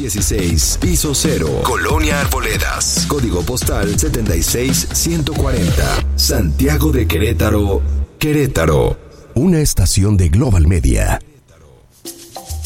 16, piso 0, Colonia Arboledas, código postal 76140, Santiago de Querétaro, Querétaro. Una estación de Global Media.